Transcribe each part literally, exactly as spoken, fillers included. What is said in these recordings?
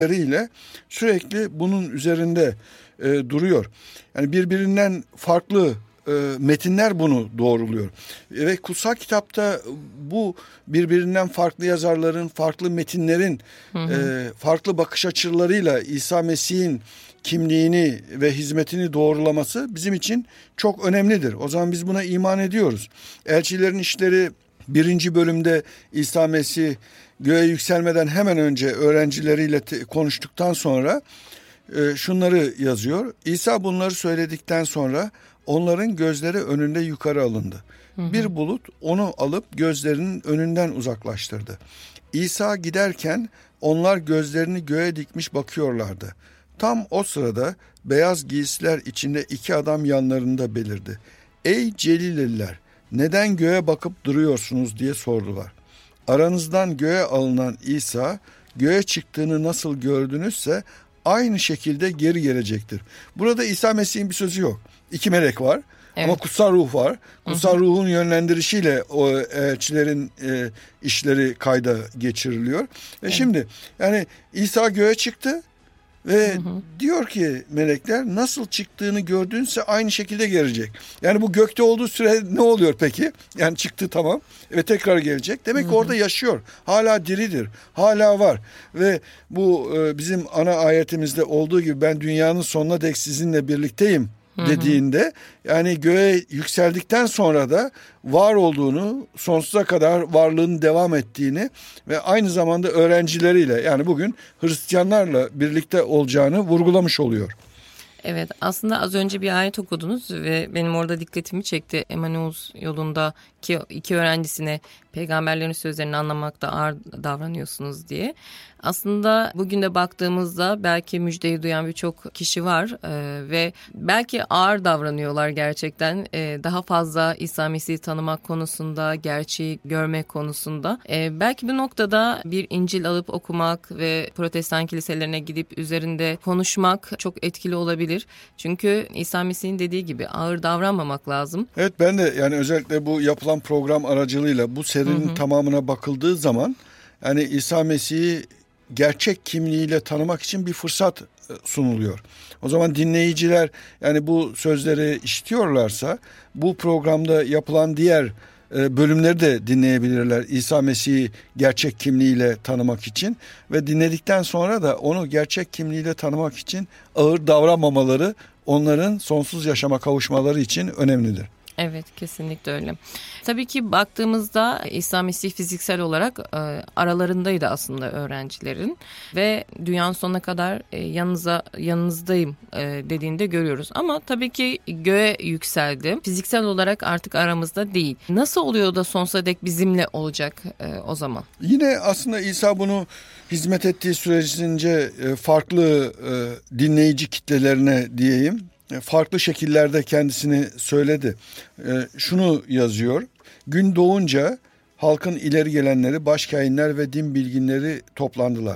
ile sürekli bunun üzerinde e, duruyor. Yani birbirinden farklı e, metinler bunu doğruluyor. Ve kutsal kitapta bu birbirinden farklı yazarların, farklı metinlerin hı hı. E, farklı bakış açılarıyla İsa Mesih'in kimliğini ve hizmetini doğrulaması bizim için çok önemlidir. O zaman biz buna iman ediyoruz. Elçilerin İşleri birinci bölümde İsa Mesih göğe yükselmeden hemen önce öğrencileriyle te- konuştuktan sonra e, şunları yazıyor. İsa bunları söyledikten sonra onların gözleri önünde yukarı alındı. Hı hı. Bir bulut onu alıp gözlerinin önünden uzaklaştırdı. İsa giderken onlar gözlerini göğe dikmiş bakıyorlardı. Tam o sırada beyaz giysiler içinde iki adam yanlarında belirdi. Ey Celileliler, neden göğe bakıp duruyorsunuz diye sordular. Aranızdan göğe alınan İsa, göğe çıktığını nasıl gördünüzse aynı şekilde geri gelecektir. Burada İsa Mesih'in bir sözü yok. İki melek var. Evet. Ama kutsal ruh var. Kutsal hı hı. ruhun yönlendirişiyle o elçilerin e, işleri kayda geçiriliyor. Ve evet. şimdi yani İsa göğe çıktı. Ve hı hı. diyor ki melekler nasıl çıktığını gördüğünse aynı şekilde gelecek. Yani bu gökte olduğu süre ne oluyor peki? Yani çıktı tamam ve tekrar gelecek. Demek hı hı. ki orada yaşıyor. Hala diridir. Hala var. Ve bu bizim ana ayetimizde olduğu gibi ben dünyanın sonuna dek sizinle birlikteyim dediğinde yani göğe yükseldikten sonra da var olduğunu, sonsuza kadar varlığının devam ettiğini ve aynı zamanda öğrencileriyle yani bugün Hristiyanlarla birlikte olacağını vurgulamış oluyor. Evet, aslında az önce bir ayet okudunuz ve benim orada dikkatimi çekti. Emmaus yolundaki iki öğrencisine peygamberlerin sözlerini anlamakta ağır davranıyorsunuz diye. Aslında bugün de baktığımızda belki müjdeyi duyan birçok kişi var ee, ve belki ağır davranıyorlar gerçekten. Ee, daha fazla İsa Mesih'i tanımak konusunda, gerçeği görmek konusunda. Ee, belki bu noktada bir İncil alıp okumak ve protestan kiliselerine gidip üzerinde konuşmak çok etkili olabilir. Çünkü İsa Mesih'in dediği gibi ağır davranmamak lazım. Evet, ben de yani özellikle bu yapılan program aracılığıyla bu serinin hı hı. tamamına bakıldığı zaman yani İsa Mesih'i gerçek kimliğiyle tanımak için bir fırsat sunuluyor. O zaman dinleyiciler yani bu sözleri işitiyorlarsa bu programda yapılan diğer bölümleri de dinleyebilirler İsa Mesih'i gerçek kimliğiyle tanımak için ve dinledikten sonra da onu gerçek kimliğiyle tanımak için ağır davranmamaları onların sonsuz yaşama kavuşmaları için önemlidir. Evet, kesinlikle öyle. Tabii ki baktığımızda İsa Mesih fiziksel olarak e, aralarındaydı aslında öğrencilerin ve dünyanın sonuna kadar e, yanınıza yanınızdayım e, dediğinde görüyoruz. Ama tabii ki göğe yükseldi. Fiziksel olarak artık aramızda değil. Nasıl oluyor da sonsuza dek bizimle olacak e, o zaman? Yine aslında İsa bunu hizmet ettiği sürecince e, farklı e, dinleyici kitlelerine diyeyim, farklı şekillerde kendisini söyledi. E, şunu yazıyor. Gün doğunca halkın ileri gelenleri, başkâhinler ve din bilginleri toplandılar.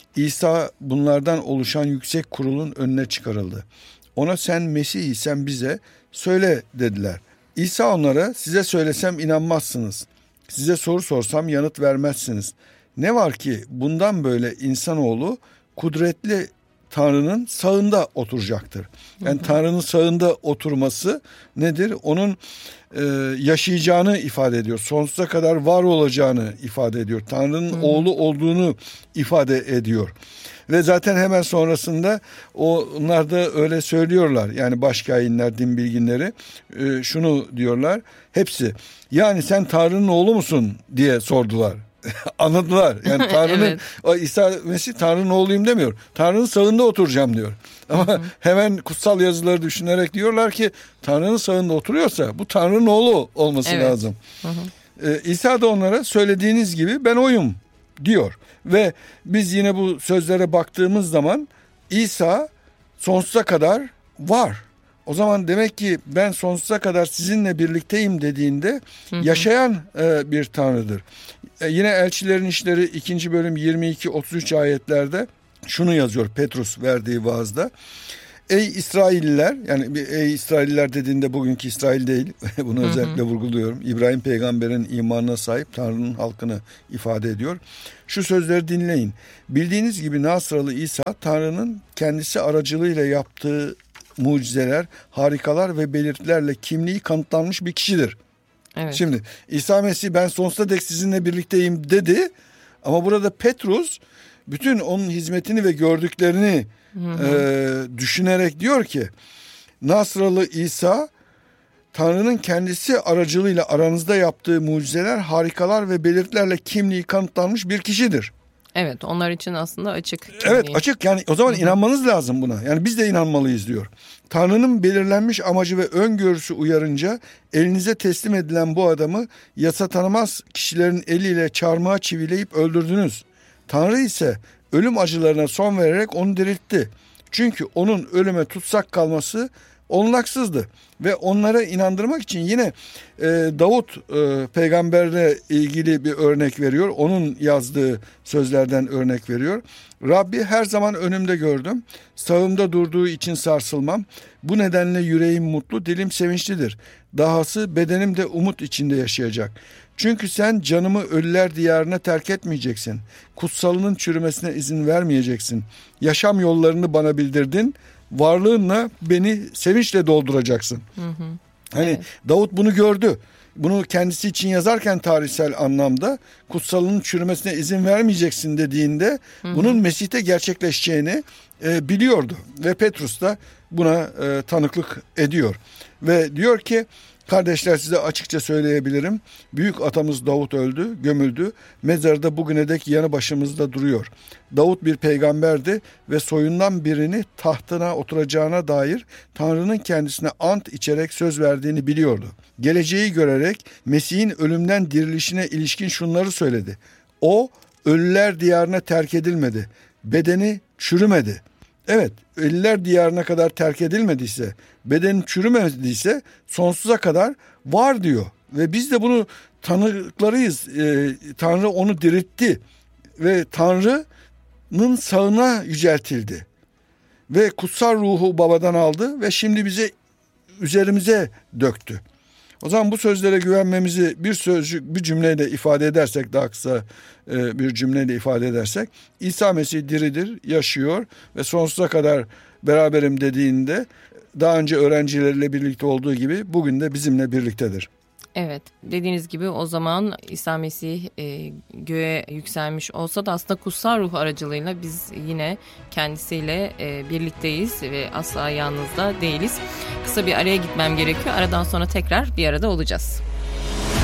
İsa bunlardan oluşan yüksek kurulun önüne çıkarıldı. Ona sen Mesih isen bize söyle dediler. İsa onlara size söylesem inanmazsınız. Size soru sorsam yanıt vermezsiniz. Ne var ki bundan böyle insanoğlu kudretli Tanrı'nın sağında oturacaktır. Yani Tanrı'nın sağında oturması nedir? Onun e, yaşayacağını ifade ediyor. Sonsuza kadar var olacağını ifade ediyor. Tanrı'nın Hı-hı. oğlu olduğunu ifade ediyor. Ve zaten hemen sonrasında onlar da öyle söylüyorlar. Yani başkâhinler, din bilginleri e, şunu diyorlar. Hepsi yani sen Tanrı'nın oğlu musun diye sordular. Anladılar. Yani Tanrı'nın evet. İsa Mesih Tanrı'nın oğluyum demiyor. Tanrı'nın sağında oturacağım diyor. Ama hı hı. hemen kutsal yazıları düşünerek diyorlar ki Tanrı'nın sağında oturuyorsa bu Tanrı'nın oğlu olması evet. lazım. Hı hı. Ee, İsa da onlara söylediğiniz gibi ben oyum diyor. Ve biz yine bu sözlere baktığımız zaman İsa sonsuza kadar var. O zaman demek ki ben sonsuza kadar sizinle birlikteyim dediğinde hı hı. yaşayan e, bir Tanrı'dır. E, yine Elçilerin İşleri ikinci bölüm yirmi iki otuz üç ayetlerde şunu yazıyor Petrus verdiği vaazda. Ey İsrailliler, yani ey İsrailliler dediğinde bugünkü İsrail değil, bunu özellikle vurguluyorum. İbrahim peygamberin imanına sahip Tanrı'nın halkını ifade ediyor. Şu sözleri dinleyin. Bildiğiniz gibi Nasralı İsa, Tanrı'nın kendisi aracılığıyla yaptığı mucizeler, harikalar ve belirtilerle kimliği kanıtlanmış bir kişidir. Evet. Şimdi İsa Mesih ben sonsuza dek sizinle birlikteyim dedi. Ama burada Petrus bütün onun hizmetini ve gördüklerini hı hı. E, düşünerek diyor ki Nasralı İsa Tanrı'nın kendisi aracılığıyla aranızda yaptığı mucizeler, harikalar ve belirtilerle kimliği kanıtlanmış bir kişidir. Evet, onlar için aslında açık. Kimliği. Evet, açık, yani o zaman hı hı. inanmanız lazım buna. Yani biz de inanmalıyız diyor. Tanrı'nın belirlenmiş amacı ve öngörüsü uyarınca elinize teslim edilen bu adamı yasa tanımaz kişilerin eliyle çarmıha çivileyip öldürdünüz. Tanrı ise ölüm acılarına son vererek onu diriltti. Çünkü onun ölüme tutsak kalması olunaksızdı. Ve onlara inandırmak için yine e, Davut e, peygamberle ilgili bir örnek veriyor. Onun yazdığı sözlerden örnek veriyor. Rabbi her zaman önümde gördüm. Sağımda durduğu için sarsılmam. Bu nedenle yüreğim mutlu, dilim sevinçlidir. Dahası bedenim de umut içinde yaşayacak. Çünkü sen canımı ölüler diyarına terk etmeyeceksin. Kutsalının çürümesine izin vermeyeceksin. Yaşam yollarını bana bildirdin. Varlığınla beni sevinçle dolduracaksın. Hı hı. Hani evet. Davut bunu gördü. Bunu kendisi için yazarken tarihsel anlamda kutsalının çürümesine izin vermeyeceksin dediğinde hı hı. bunun Mesih'te gerçekleşeceğini e, biliyordu. Ve Petrus da buna e, tanıklık ediyor. Ve diyor ki kardeşler size açıkça söyleyebilirim. Büyük atamız Davut öldü, gömüldü. Mezarı da bugüne dek yanı başımızda duruyor. Davut bir peygamberdi ve soyundan birini tahtına oturacağına dair Tanrı'nın kendisine ant içerek söz verdiğini biliyordu. Geleceği görerek Mesih'in ölümden dirilişine ilişkin şunları söyledi. O ölüler diyarına terk edilmedi. Bedeni çürümedi. Evet, ölüler diyarına kadar terk edilmediyse, bedenin çürümediyse sonsuza kadar var diyor. Ve biz de bunu tanıklarıyız. Ee, Tanrı onu diriltti ve Tanrı'nın sağına yüceltildi. Ve kutsal ruhu babadan aldı ve şimdi bize üzerimize döktü. O zaman bu sözlere güvenmemizi bir sözcük, bir cümleyle ifade edersek, daha kısa bir cümleyle ifade edersek, İsa Mesih diridir, yaşıyor ve sonsuza kadar beraberim dediğinde daha önce öğrencileriyle birlikte olduğu gibi bugün de bizimle birliktedir. Evet, dediğiniz gibi o zaman İsa Mesih e, göğe yükselmiş olsa da aslında kutsal ruh aracılığıyla biz yine kendisiyle e, birlikteyiz ve asla yalnız da değiliz. Kısa bir araya gitmem gerekiyor. Aradan sonra tekrar bir arada olacağız.